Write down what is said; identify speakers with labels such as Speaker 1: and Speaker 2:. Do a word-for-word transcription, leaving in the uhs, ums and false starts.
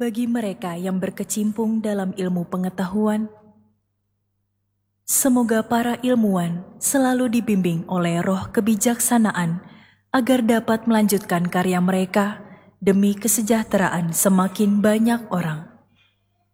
Speaker 1: Bagi mereka yang berkecimpung dalam ilmu pengetahuan, semoga para ilmuwan selalu dibimbing oleh roh kebijaksanaan agar dapat melanjutkan karya mereka demi kesejahteraan semakin banyak orang.